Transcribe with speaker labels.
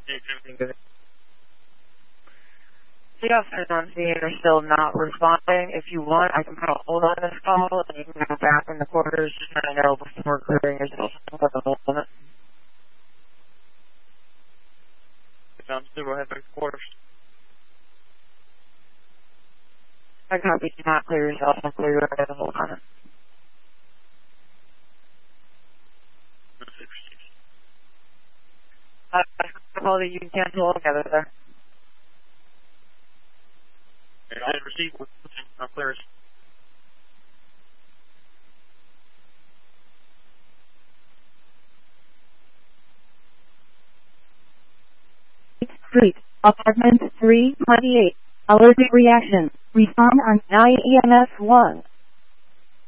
Speaker 1: Everything good? The officers on scene are still not responding. If you want, I can put a hold on this call and you can go back in the quarters just so I know before clearing yourself. Put a hold on it.
Speaker 2: Sounds good. We'll head back to quarters.
Speaker 1: I copy. Do not clear yourself and clear your head and hold on it. I call that you can cancel altogether there.
Speaker 2: I did receive. I'll clear us.
Speaker 3: Street, apartment 328. Allergic reaction. Respond on 9 EMS 1.